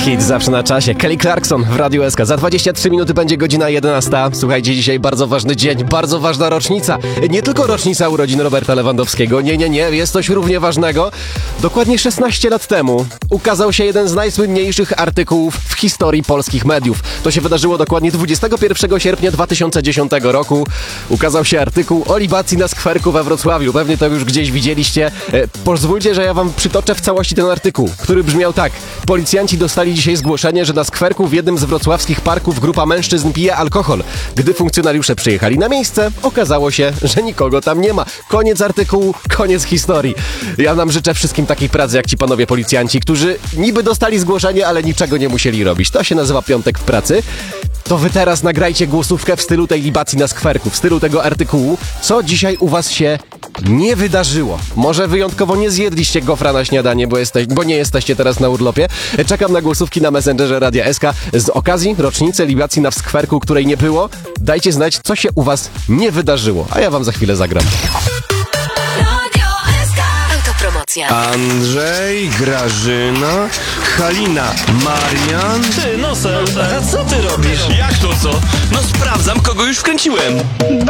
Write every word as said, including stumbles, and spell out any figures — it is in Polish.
Hit zawsze na czasie. Kelly Clarkson w Radiu S K. Za dwadzieścia trzy minuty będzie godzina jedenasta. Słuchajcie, dzisiaj bardzo ważny dzień, bardzo ważna rocznica. Nie tylko rocznica urodzin Roberta Lewandowskiego. Nie, nie, nie. Jest coś równie ważnego. Dokładnie szesnaście lat temu ukazał się jeden z najsłynniejszych artykułów w historii polskich mediów. To się wydarzyło dokładnie dwudziestego pierwszego sierpnia dwa tysiące dziesiątego roku. Ukazał się artykuł o libacji na skwerku we Wrocławiu. Pewnie to już gdzieś widzieliście. E, pozwólcie, że ja wam przytoczę w całości ten artykuł, który brzmiał tak. Policjanci dostali dzisiaj zgłoszenie, że na skwerku w jednym z wrocławskich parków grupa mężczyzn pije alkohol. Gdy funkcjonariusze przyjechali na miejsce, okazało się, że nikogo tam nie ma. Koniec artykułu, koniec historii. Ja nam życzę wszystkim takiej pracy jak ci panowie policjanci, którzy niby dostali zgłoszenie, ale niczego nie musieli robić. To się nazywa piątek w pracy. To wy teraz nagrajcie głosówkę w stylu tej libacji na skwerku, w stylu tego artykułu. Co dzisiaj u was się nie wydarzyło? Może wyjątkowo nie zjedliście gofra na śniadanie, bo, jesteś, bo nie jesteście teraz na urlopie. Czekam na głosówki na Messengerze Radia S K. Z okazji rocznicy libacji na skwerku, której nie było, dajcie znać, co się u was nie wydarzyło. A ja wam za chwilę zagram. Autopromocja. Andrzej, Grażyna, Halina, Marian. Ty, nosem, a co ty robisz? Jak to co? No sprawdzam, kogo już wkręciłem.